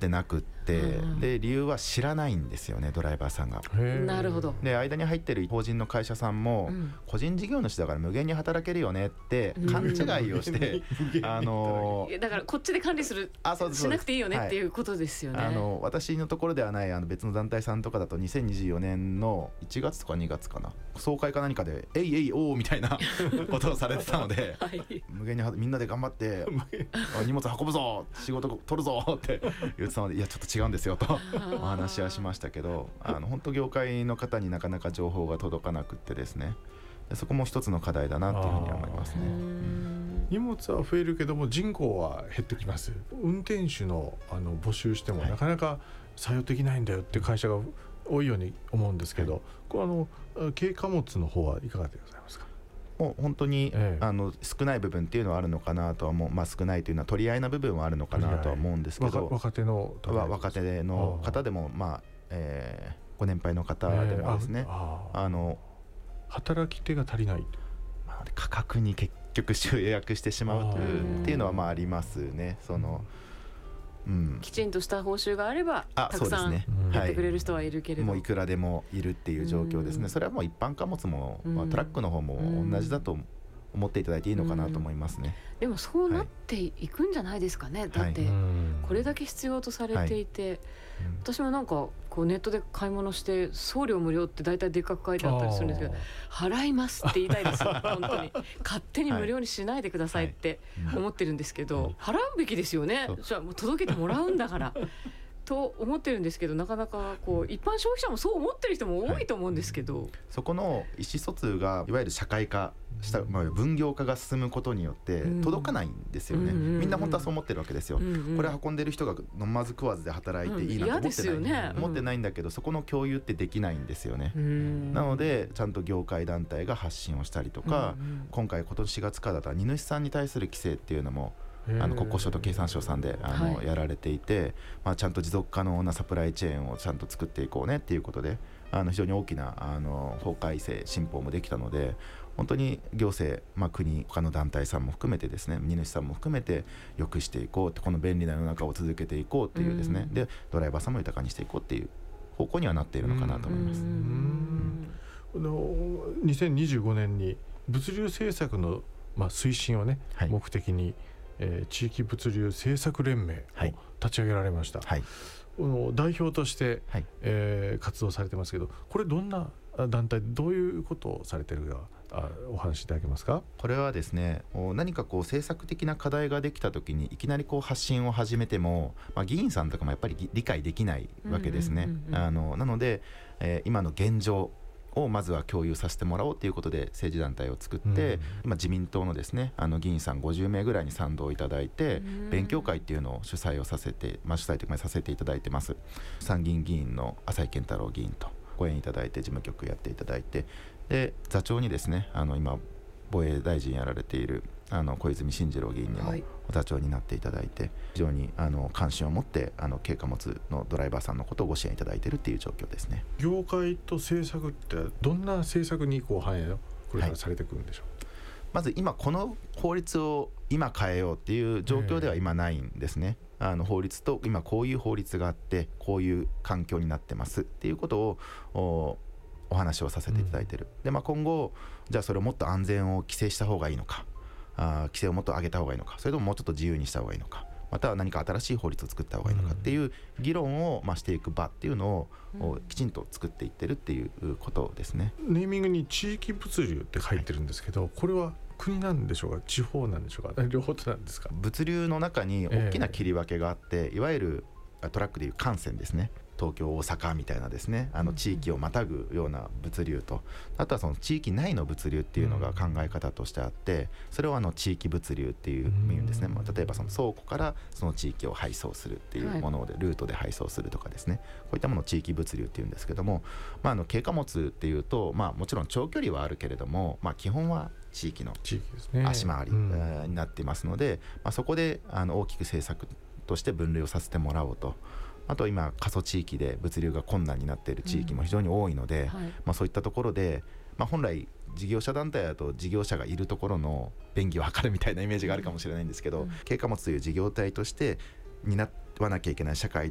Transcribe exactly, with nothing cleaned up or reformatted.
ってなくって、うん、で理由は知らないんですよね、ドライバーさんが。 なるほど。 で間に入ってる法人の会社さんも、うん、個人事業主だから無限に働けるよねって勘違いをして、うん、あのだからこっちで管理するしなくていいよねっていうことですよね。 はい、あの私のところではないあの別の団体さんとかだとにせんにじゅうよねんのいちがつとかにがつかな、総会か何かでえいえいおーみたいなことをされてたので、はい、無限にみんなで頑張って荷物運ぶぞ仕事取るぞって言ってたので、いやちょっと違うんですよとお話はしましたけど、あの本当業界の方になかなか情報が届かなくってですね、でそこも一つの課題だなっていうふうに思いますね。うん、 荷物は増えるけども人口は減ってきます。運転手 の, あの募集してもなかなか採用できないんだよっていう会社が多いように思うんですけど、はい、これあの軽貨物の方はいかがでございますか？ もう本当に、ええ、あの少ない部分っていうのはあるのかなとは思う、まあ、少ないというのは取り合いな部分はあるのかなとは思うんですけど、 若手の若手の方でも、まあえー、ご年配の方でもですね、えー、ああの働き手が足りない、 まあ、価格に結局集約してしまうっていうのはまあありますね。そのうん、きちんとした報酬があればたくさんやってくれる人はいるけれど、 もういくらでもいるっていう状況ですね。それはもう一般貨物も、まあ、トラックの方も同じだと思っていただいていいのかなと思いますね。 でもそうなっていくんじゃないですかね、はい、だってこれだけ必要とされていて、はい、私もなんかこうネットで買い物して送料無料って大体でっかく書いてあったりするんですけど、払いますって言いたいですよ本当に勝手に無料にしないでくださいって思ってるんですけど、はい、払うべきですよね。じゃあもう届けてもらうんだからと思ってるんですけど、なかなかこう一般消費者もそう思ってる人も多いと思うんですけど、はい、 そこの意思疎通がいわゆる社会化した、まあ、分業化が進むことによって届かないんですよね、うん、みんな本当はそう思ってるわけですよ、うんうん、これ運んでる人が飲まず食わずで働いていいなと思ってない、うんね、思ってないんだけど、そこの共有ってできないんですよね、うん、なのでちゃんと業界団体が発信をしたりとか、うんうん、今回今年しがつからだったら荷主さんに対する規制っていうのもあの国交省と経産省さんであの、はい、やられていて、まあ、ちゃんと持続可能なサプライチェーンをちゃんと作っていこうねっていうことで、あの非常に大きなあの法改正新法もできたので、本当に行政、まあ、国他の団体さんも含めてですね、荷主さんも含めて良くしていこうって、この便利な世の中を続けていこうっていうですね、うん、でドライバーさんも豊かにしていこうっていう方向にはなっているのかなと思います。うんうん、のにせんにじゅうごねんに物流政策の、まあ、推進をね、はい、目的にえー、地域物流政策連盟を立ち上げられました、はい、この代表として、はい、えー、活動されてますけど、これどんな団体どういうことをされているかあお話しいただけますか？ これはですね、何かこう政策的な課題ができたときにいきなりこう発信を始めても、まあ、議員さんとかもやっぱり理解できないわけですね。あのなので、えー、今の現状をまずは共有させてもらおうということで政治団体を作って、うん、今自民党のですねあの議員さんごじゅうめいぐらいに賛同いただいて、うん、勉強会っていうのを主催をさせて、まあ、主催というかさせていただいてます。参議院議員の浅井健太郎議員とご縁いただいて事務局やっていただいて、で座長にですねあの今防衛大臣やられているあの小泉進次郎議員にも座長になっていただいて、はい、非常にあの関心を持ってあの軽貨物のドライバーさんのことをご支援いただいているっていう状況ですね。 業界と政策ってどんな政策にこう反映をこれからされてくるんでしょう？はい、 まず今この法律を今変えようっていう状況では今ないんですね。えー、あの法律と今こういう法律があってこういう環境になってますっていうことをおお話をさせていただいている、うん、で、まあ、今後じゃあそれをもっと安全を規制した方がいいのか、あ規制をもっと上げた方がいいのか、それとももうちょっと自由にした方がいいのか、または何か新しい法律を作った方がいいのかっていう議論を、まあ、していく場っていうのを、うん、きちんと作っていってるっていうことですね。 ネーミングに地域物流って書いてるんですけど、はい、これは国なんでしょうか地方なんでしょうか両方なんですか？ 物流の中に大きな切り分けがあって、えー、いわゆるトラックでいう幹線ですね、東京大阪みたいなですねあの地域をまたぐような物流と、あとはその地域内の物流っていうのが考え方としてあって、それをあの地域物流っていう意味ですね、まあ、例えばその倉庫からその地域を配送するっていうもので、ルートで配送するとかですね、こういったものを地域物流っていうんですけども、まあ、あの軽貨物っていうと、まあ、もちろん長距離はあるけれども、まあ、基本は地域の足回りになっていますので、まあ、そこであの大きく政策として分類をさせてもらおうと。あと今過疎地域で物流が困難になっている地域も非常に多いので、うんはい、まあ、そういったところで、まあ、本来事業者団体だと事業者がいるところの便宜を図るみたいなイメージがあるかもしれないんですけど、うん、軽貨物という事業体として担わなきゃいけない社会